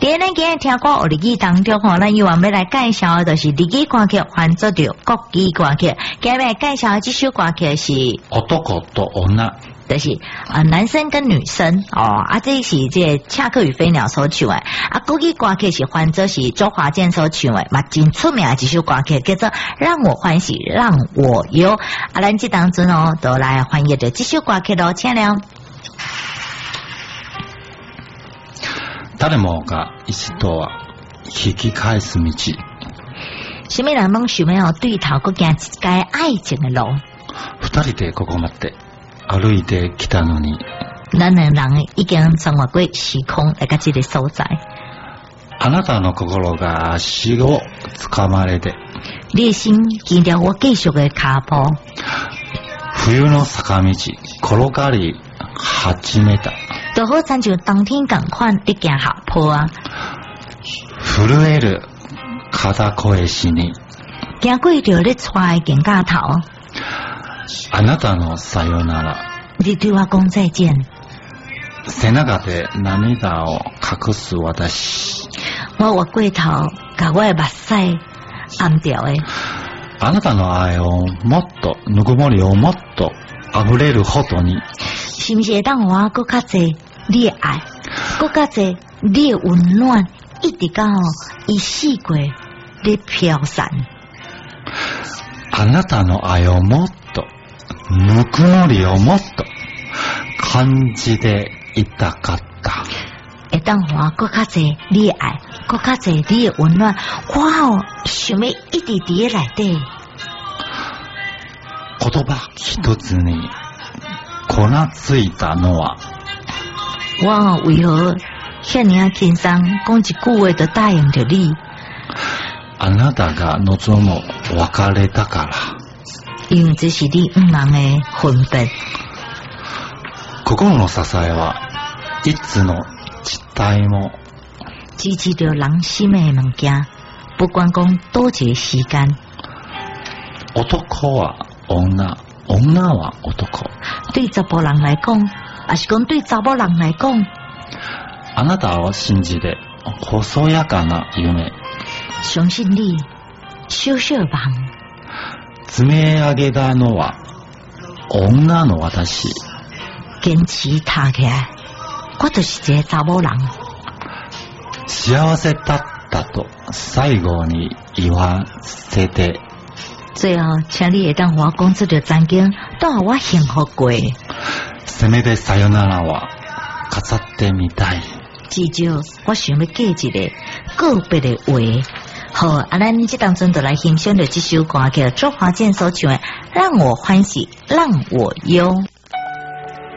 今日听歌学日语当中吼，咱又要来介绍的就是日语歌曲换做着国语歌曲。今日介绍的这首歌曲是男と女。 就是男生跟女生哦这是这恰克与飞鸟所唱的国语歌曲是换作是周华健所唱的嘛，真出名的这首歌曲叫做让我欢喜让我忧咱这当中都来翻译着这首歌曲咯，请了。 誰もが一度は引き返す道。 什么人拢想要对头搁行一街愛情的路。 二人でここまで歩いてきたのに。 咱两人已經穿越過時空來到這個所在。 あなたの心が足を掴まれて。 你的心跟着我繼續的腳步。 冬の坂道転がり始めた。 就好親像冬天同款的行下坡震える肩越しに。 行過着你踹的肩胛頭。 あなたのさよなら。 你對我講再見。 背中で涙を隠す私。 我越過頭，把我的目屎掩掉的。 あなたの愛をもっとぬくもりをもっと溢れるほどに。 是不是當我更較濟你的愛，更較濟你的溫暖，一直到一世過你飄散。 あなたの愛をもっとぬくもりをもっと感じていたかった。 會當我更較濟你的愛，更較濟你的溫暖，我想要一直佇個內底。 言葉一つに粉ついたのは。 我為何遐爾輕鬆講一句話就答應着你？ あなたが望む別れだから。 因為這是你毋通的分別。 心の支えはいつの時代も支持着人心的物件，不管講多一個時間。 男は女，女は男。 對查甫人來講，還是講對查某人來講， あなたを信じて細やかな夢。 相信你，小小夢。 積み上げたのは女の私。 堅持踏起來，我就是一個查某人。 幸せだったと最後に言わせて。 最後，請你會當我講出着曾經帶我幸福過。 せめてさよならは飾ってみたい。 至少我想要記一個告別的話。好，咱這當中就來欣賞着這首歌叫周華健所唱的《讓我歡喜讓我憂》。